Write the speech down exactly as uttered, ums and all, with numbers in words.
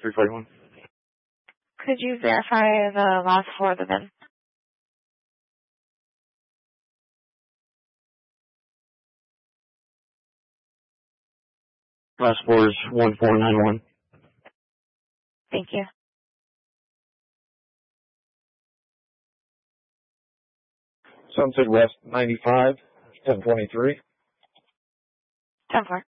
three forty-one. Could you verify the last four of the V I N? Last four is one four nine one. Thank you. Sunset West ninety-five, ten twenty-three. ten four.